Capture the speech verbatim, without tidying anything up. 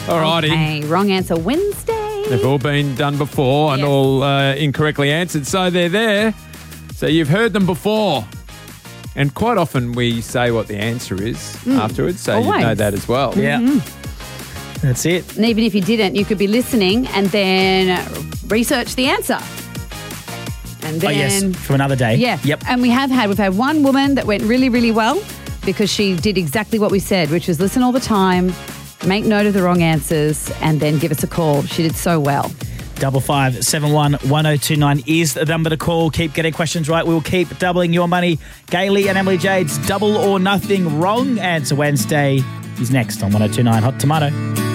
All righty. Okay, wrong answer Wednesday. They've all been done before and Yes. all uh, incorrectly answered, so they're there. So you've heard them before. And quite often we say what the answer is afterwards, so you Always. know that as well. Yeah. That's it. And even if you didn't, you could be listening and then research the answer. And then, Oh, yes. From another day. yeah. Yep. And we have had, we've had one woman that went really, really well because she did exactly what we said, which was listen all the time, make note of the wrong answers, and then give us a call. She did so well. Double five seven one one oh two nine is the number to call. Keep getting questions right. We will keep doubling your money. Gailey and Emily Jade's Double or Nothing Wrong Answer Wednesday is next on one oh two nine Hot Tomato.